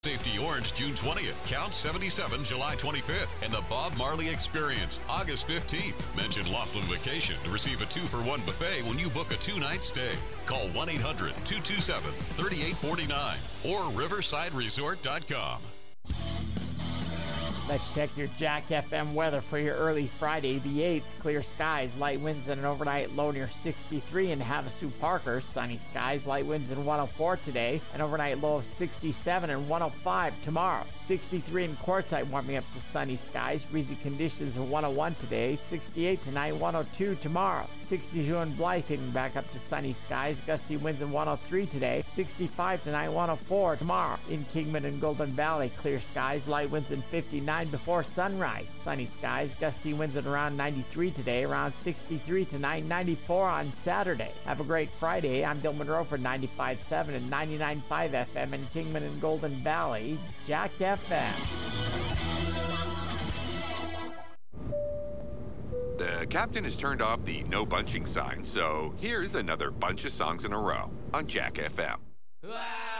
Safety Orange, June 20th. Count 77, July 25th. And the Bob Marley Experience, August 15th. Mention Laughlin Vacation to receive a 2-for-1 buffet when you book a 2-night stay. Call 1-800-227-3849 or riversideresort.com. Let's check your Jack FM weather for your early Friday, the 8th. Clear skies, light winds, and an overnight low near 63 in Havasu Parker. Sunny skies, light winds, and 104 today. An overnight low of 67 and 105 tomorrow. 63 in Quartzsite, warming up to sunny skies. Breezy conditions of 101 today. 68 tonight, 102 tomorrow. 62 in Blythe, hitting back up to sunny skies. Gusty winds in 103 today. 65 tonight, 104 tomorrow. In Kingman and Golden Valley, clear skies, light winds, and 59 before sunrise. Sunny skies, gusty winds at around 93 today, around 63 tonight, 94 on Saturday. Have a great Friday. I'm Bill Monroe for 95.7 and 99.5 FM in Kingman and Golden Valley. Jack FM. The captain has turned off the no bunching sign, so here's another bunch of songs in a row on Jack FM.